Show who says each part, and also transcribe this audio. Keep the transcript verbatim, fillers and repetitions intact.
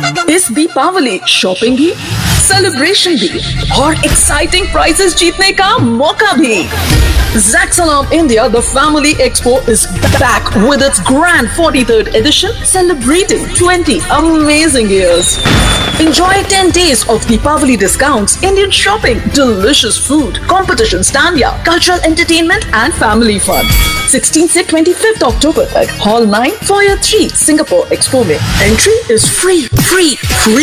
Speaker 1: इस दीपावली शॉपिंग भी, सेलिब्रेशन भी और एक्साइटिंग प्राइजेस जीतने का मौका भी। Zaxalam India, the Family Expo is back with its grand forty-third edition, celebrating twenty amazing years. Enjoy ten days of Deepavali discounts, Indian shopping, delicious food, competition stanya, cultural entertainment and family fun. sixteenth से twenty-fifth October तक, Hall nine, Foyer three, Singapore Expo में. Entry is free, free, free.